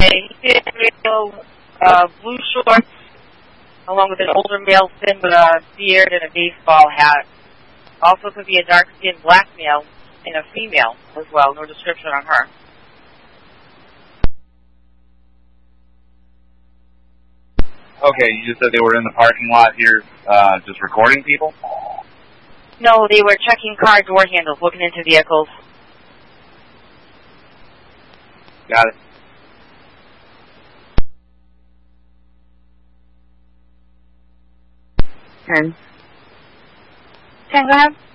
he had blue shorts, along with an older male thin with a beard and a baseball hat. Also could be a dark-skinned black male and a female as well. No description on her. Okay, you just said they were in the parking lot here just recording people? No, they were checking car door handles, looking into vehicles. Got it. 10. 10, go ahead.